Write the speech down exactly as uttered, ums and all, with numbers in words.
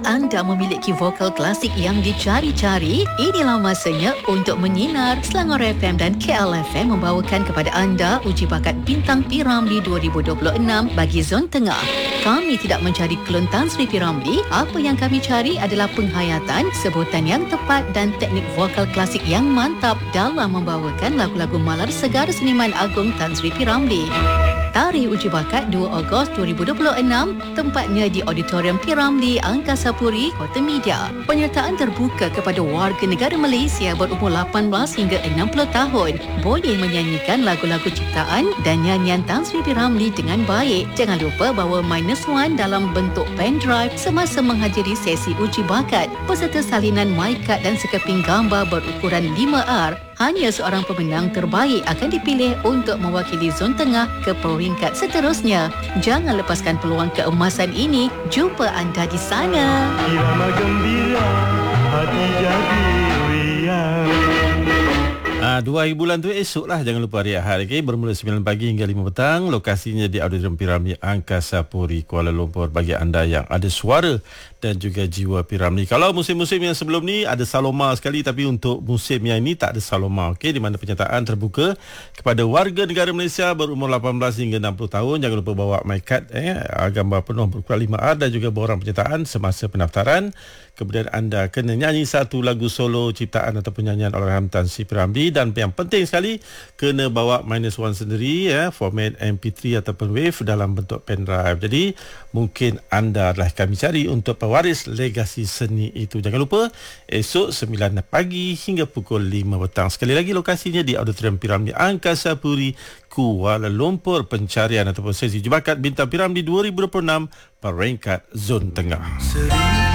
anda memiliki vokal klasik yang dicari-cari? Inilah masanya untuk menyinar. Selangor F M dan K L F M membawakan kepada anda uji bakat Bintang P Ramlee dua ribu dua puluh enam bagi Zon Tengah. Kami tidak mencari klon Tan Sri P Ramlee. Apa yang kami cari adalah penghayatan, sebutan yang tepat dan teknik vokal klasik yang mantap dalam membawakan lagu-lagu malar segar seniman agung Tan Sri P Ramlee. Tarikh uji bakat dua Ogos dua ribu dua puluh enam, tempatnya di Auditorium P Ramlee, Angkasa Puri, Kota Media. Penyertaan terbuka kepada warga negara Malaysia berumur lapan belas hingga enam puluh tahun. Boleh menyanyikan lagu-lagu ciptaan dan nyanyian Tan Sri P Ramlee dengan baik. Jangan lupa bawa minus one dalam bentuk pen drive semasa menghadiri sesi uji bakat. Peserta salinan my card dan sekeping gambar berukuran lima R. Hanya seorang pemenang terbaik akan dipilih untuk mewakili Zon Tengah ke peringkat seterusnya. Jangan lepaskan peluang keemasan ini. Jumpa anda di sana. Irama gembira, hati jadi riang. Ah, dua hari bulan tu esok lah, jangan lupa hari Ahad, okay? Bermula sembilan pagi hingga lima petang. Lokasinya di Auditorium P Ramlee, Angkasa Puri, Kuala Lumpur. Bagi anda yang ada suara dan juga jiwa P Ramlee. Kalau musim-musim yang sebelum ni ada Saloma sekali, tapi untuk musim yang ini tak ada Saloma, okay? Di mana penyertaan terbuka kepada warga negara Malaysia berumur lapan belas hingga enam puluh tahun. Jangan lupa bawa my card, eh, gambar penuh berukuran lima R dan juga borang penyertaan semasa pendaftaran. Kemudian anda kena nyanyi satu lagu solo ciptaan ataupun nyanyian Allahyarham Tan Sri P Ramlee. Dan yang penting sekali, kena bawa minus one sendiri, ya, format M P three ataupun wave dalam bentuk pen drive. Jadi mungkin anda adalah kami cari untuk pewaris legasi seni itu. Jangan lupa esok sembilan pagi hingga pukul lima petang. Sekali lagi lokasinya di Auditorium P Ramlee, Angkasa Puri, Kuala Lumpur. Pencarian ataupun sesi uji bakat Bintang P Ramlee dua ribu dua puluh enam peringkat Zon Tengah.